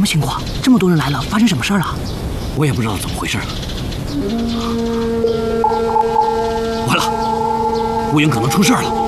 么情况？这么多人来了，发生什么事儿了？ 我也不知道怎么回事。完了，乌营可能出事了。